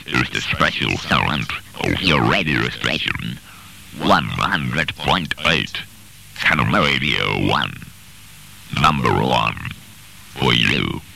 is the special sound of your radio station, 100.8, Channel Radio 1, number 1, for you.